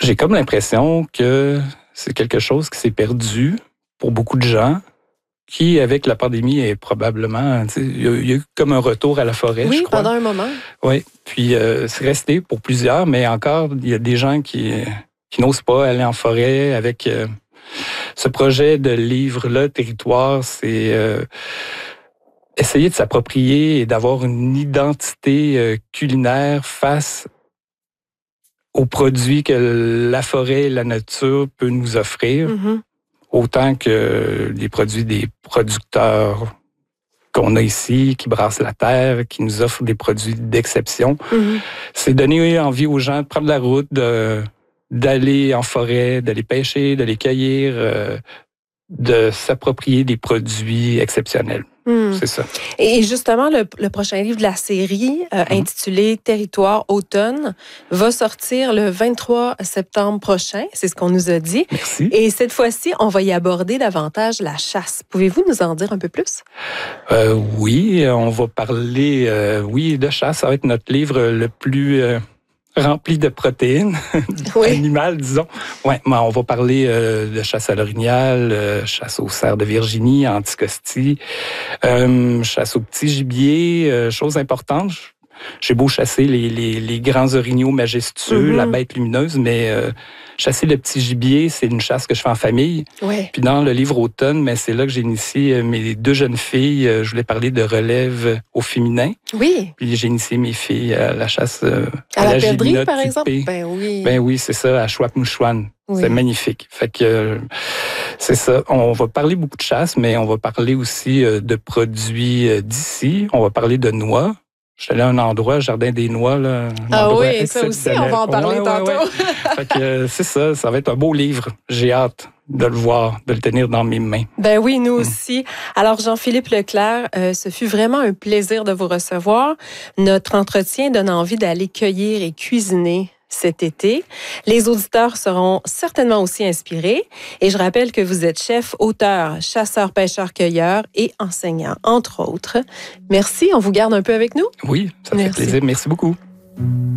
J'ai comme l'impression que c'est quelque chose qui s'est perdu pour beaucoup de gens, qui, avec la pandémie, est probablement... Il y a eu comme un retour à la forêt, oui, je crois. pendant un moment. Oui, puis c'est resté pour plusieurs, mais encore, il y a des gens qui n'osent pas aller en forêt avec ce projet de livre-là, Territoire, c'est essayer de s'approprier et d'avoir une identité culinaire face aux produits que la forêt et la nature peut nous offrir, autant que les produits des producteurs qu'on a ici, qui brassent la terre, qui nous offrent des produits d'exception. C'est donner envie aux gens de prendre la route, d'aller en forêt, d'aller pêcher, d'aller cueillir, de s'approprier des produits exceptionnels. C'est ça. Et justement, le prochain livre de la série, intitulé Territoire automne, va sortir le 23 septembre prochain. C'est ce qu'on nous a dit. Merci. Et cette fois-ci, on va y aborder davantage la chasse. Pouvez-vous nous en dire un peu plus? Oui, on va parler de chasse. Ça va être notre livre le plus... rempli de protéines animales, disons. Ouais, mais on va parler de chasse à l'orignal, chasse au cerf de Virginie, anticosti, chasse au petit gibier, chose importante. J'ai beau chasser les grands orignaux majestueux, la bête lumineuse, mais chasser le petit gibier, c'est une chasse que je fais en famille. Ouais. Puis dans le livre Automne, mais c'est là que j'ai initié mes 2 jeunes filles. Je voulais parler de relève au féminin. Oui. Puis j'ai initié mes filles à la chasse à la perdrix, gélinote par exemple? tupée. Ben oui. Ben oui, c'est ça, à Chouap-Mouchouane. Oui. C'est magnifique. Fait que c'est ça. On va parler beaucoup de chasse, mais on va parler aussi de produits d'ici. On va parler de noix. Je suis allé à un endroit, Jardin des Noix. Là, ah oui, ça aussi, on va en parler tantôt. Ouais. Fait que c'est ça, ça va être un beau livre. J'ai hâte de le voir, de le tenir dans mes mains. Ben oui, nous aussi. Alors, Jean-Philippe Leclerc, ce fut vraiment un plaisir de vous recevoir. Notre entretien donne envie d'aller cueillir et cuisiner cet été. Les auditeurs seront certainement aussi inspirés. Et je rappelle que vous êtes chef, auteur, chasseur, pêcheur, cueilleur et enseignant, entre autres. Merci. On vous garde un peu avec nous? Oui, ça fait plaisir. Merci beaucoup.